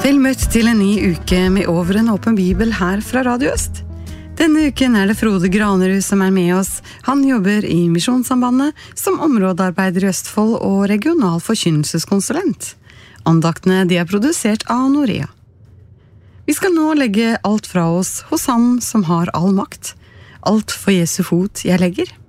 Vel møtt til en ny uke med Over en åpen bibel her fra Radio Øst. Denne uken det Frode Granerud som med oss. Han jobber i Misjonssambandet som områdearbeider i Østfold og regional forkynnelseskonsulent. Andaktene de produsert av Norea. Vi skal nå legge alt fra oss hos han som har all makt. Alt for Jesu fot jeg legger.